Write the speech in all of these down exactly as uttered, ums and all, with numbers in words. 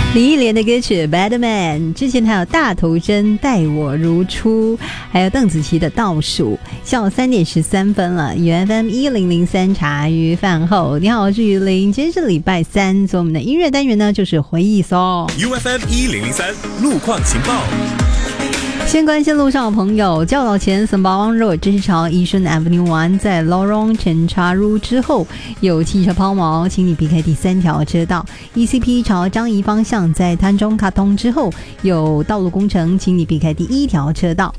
李忆莲的歌曲 Bad Man， 之前还有大头针待我如初，还有邓紫棋的倒数。下午三点十三分了 ，U F M 一零零三茶余饭后，你好，我是于林，今天是礼拜三，所以我们的音乐单元呢就是回忆松。 U F M 一零零三路况情报。 先关心路上的朋友，较早前 Sembawang Road 这是朝宜顺 Avenue 一，在 Lorong Chencharu 之后有汽车抛锚，请你避开第三条车道。E C P 朝张仪方向在滩中卡通之后有道路工程，请你避开第一条车道。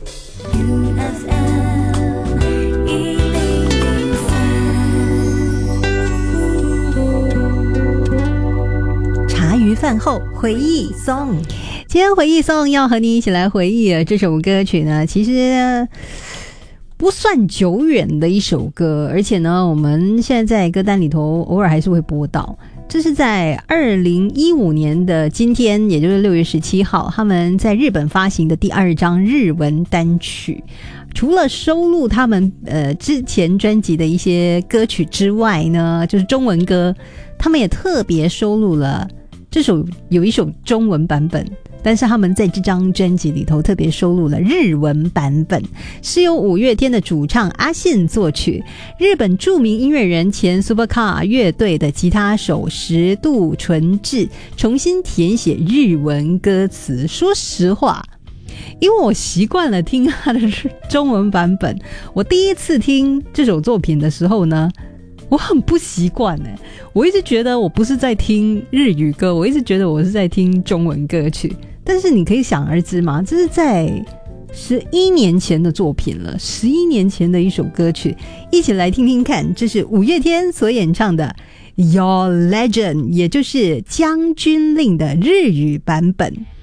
茶余饭后回忆松。今天回忆颂要和你一起来回忆的这首歌曲呢，其实不算久远的一首歌，而且呢，我们现在在歌单里头偶尔还是会播到。这是在二零一五年的今天，也就是六月十七号，他们在日本发行的第二张日文单曲。除了收录他们呃之前专辑的一些歌曲之外呢，就是中文歌，他们也特别收录了这首有一首中文版本。但是他们在这张专辑里头特别收录了日文版本，是由五月天的主唱阿信作曲，日本著名音乐人前 Supercar 乐队的吉他手石渡纯治重新填写日文歌词。说实话，因为我习惯了听他的中文版本，我第一次听这首作品的时候呢，我很不习惯耶，我一直觉得我不是在听日语歌，我一直觉得我是在听中文歌曲。但是你可以想而知嘛，这是在十一年前的作品了，十一年前的一首歌曲，一起来听听看。这是五月天所演唱的 Your Legend， 也就是将军令的日语版本。